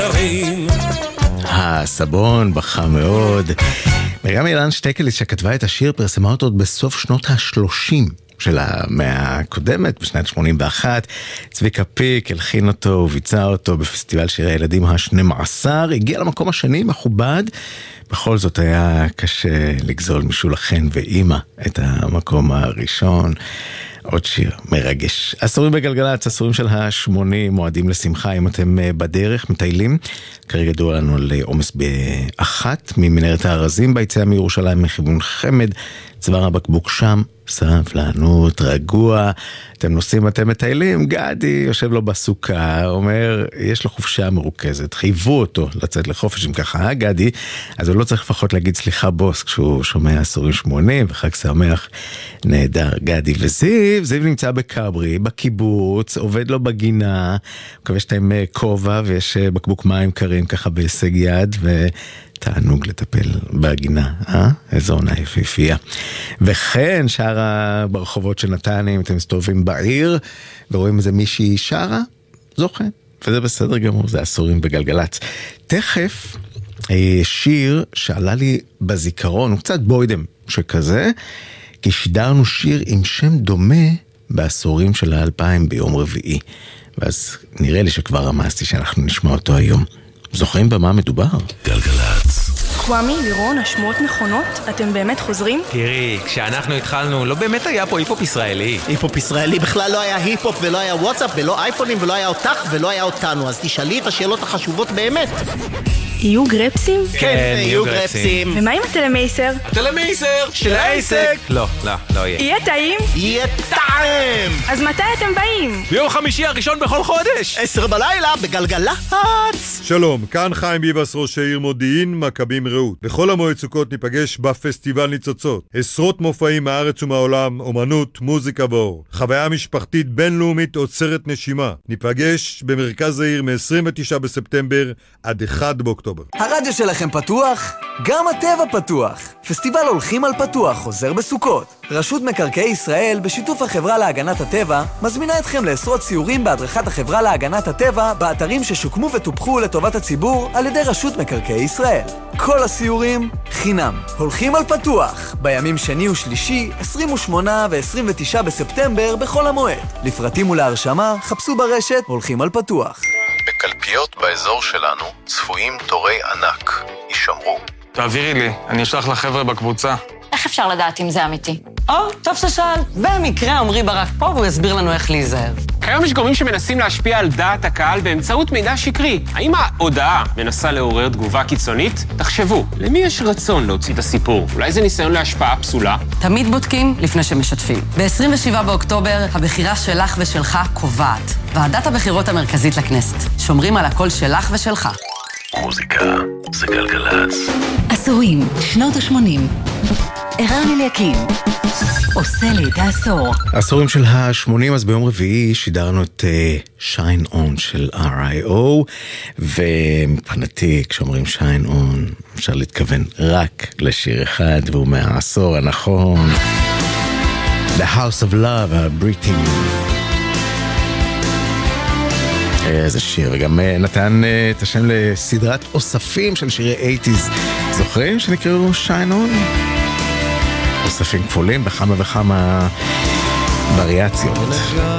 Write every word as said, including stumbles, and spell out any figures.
הסבון בכה מאוד. מרים אילן שטקליס שכתבה את השיר פרסמה אותו עוד בסוף שנות ה-שלושים של המאה הקודמת, בשנת שמונים ואחת. צביקה פיק הלחין אותו וביצע אותו בפסטיבל שירי הילדים ה-שנים עשר, הגיע למקום השני מכובד, בכל זאת היה קשה לגזול משולה חן ואימא את המקום הראשון. עוד שיר מרגש. עשורים בגלגלצ, עשורים של השמונים, מועדים לשמחה אם אתם בדרך, מטיילים. כרגע ידוע לנו על עומס באחת ממנהרת הארזים ביציאה מירושלים מכיוון חמד, צוואר הבקבוק שם, סבלנות, רגוע. אתם נוסעים, אתם מטיילים, גדי יושב לו בסוכה, אומר, יש לו חופשה מרוכזת, חייבו אותו לצאת לחופש אם ככה, אה גדי? אז הוא לא צריך לפחות להגיד סליחה בוס כשהוא שומע עשורים שמונים וחג שמח. נהדר, גדי וזיו, זיו נמצא בקברי, בקיבוץ, עובד לו בגינה, מקווה שאתה עם כובע ויש בקבוק מים קרים ככה בהישג יד, ו... תענוג לטפל בגינה, אה? איזו עונה יפיפייה. וכן, שרה ברחובות של נתניה, אם אתם מסתובבים בעיר, ורואים איזה מישהי שרה, זוכה. וזה בסדר גמור, זה עשורים בגלגלצ. תכף, שיר שעלה לי בזיכרון, הוא קצת בוידם שכזה, כי שידרנו שיר עם שם דומה בעשורים של האלפיים ביום רביעי. ואז נראה לי שכבר רמזתי שאנחנו נשמע אותו היום. זוכרים במה מדובר? גלגלצ. קוואמי, לירון, השמועות נכונות? אתם באמת חוזרים? תראי, כשאנחנו התחלנו, לא באמת היה פה היפופ ישראלי. היפופ ישראלי בכלל לא היה היפופ ולא היה וואטסאפ ולא אייפונים ולא היה אותך ולא היה אותנו. אז תשאלי את השאלות החשובות באמת. יהיו גרפסים? כן, יהיו גרפסים. ומה עם הטלמייסר? הטלמייסר של העסק. לא, לא, לא יהיה. יהיה טעים? יהיה טעים! אז מתי אתם באים? ביום חמישי הראשון בכל חודש. עשר בלילה בגלגלצ. שלום, כאן חיים ביבס ראש העיר מודיעין, מכבים רעות. בכל המועד סוכות ניפגש בפסטיבל ניצוצות. עשרות מופעים מהארץ ומהעולם, אומנות, מוזיקה ואור. חוויה משפחתית בינלאומית עוצרת נשימה. ניפגש במרכז העיר מ-עשרים ותשעה בספטמבר עד אחד באוקטובר. הרדיו שלכם פתוח? גם הטבע פתוח. פסטיבל הולכים על פתוח חוזר בסוכות. רשות מקרקעי ישראל בשיתוף החברה להגנת הטבע מזמינה אתכם לעשרות סיורים בהדרכת החברה להגנת הטבע באתרים ששוקמו וטופחו לטובת הציבור על ידי רשות מקרקעי ישראל. כל הסיורים חינם. הולכים על פתוח בימים שני ושלישי עשרים ושמונה ו-עשרים ותשעה בספטמבר בכל המועד. לפרטים ולהרשמה חפשו ברשת הולכים על פתוח. בקלפיות באזור שלנו צפויים תורי ענק. יישמרו. תעבירי לי, אני אשלח לחבר'ה בקבוצה. איך אפשר לדעת אם זה אמיתי? או, טוב ששאל. במקרה עמרי ברק פה והוא יסביר לנו איך להיזהר. כיום יש גורמים שמנסים להשפיע על דעת הקהל באמצעות מידע שקרי. האם ההודעה מנסה לעורר תגובה קיצונית? תחשבו, למי יש רצון להוציא את הסיפור? אולי זה ניסיון להשפעה פסולה? תמיד בודקים לפני שמשתפים. ב-עשרים ושבעה באוקטובר, הבחירה שלך ושלך קובעת. ועדת הבחירות המרכזית לכנסת. שומרים על הקול שלך ושלך. מוזיקה זה גלגלצ. עשורים, שנות ה-שמונים. ערן אליקים עושה לי את העשור. עשורים של ה-שמונים, אז ביום רביעי שידרנו את uh, Shine On של אר איי או, ומבחינתי כשאומרים Shine On אפשר להתכוון רק לשיר אחד, והוא מהעשור הנכון, The House of Love, הבריטים. איזה שיר, וגם נתן את השם לסדרת אוספים של שירי שמונים. זוכרים שנקראו Shine On? אוספים כפולים בכמה וכמה וריאציות.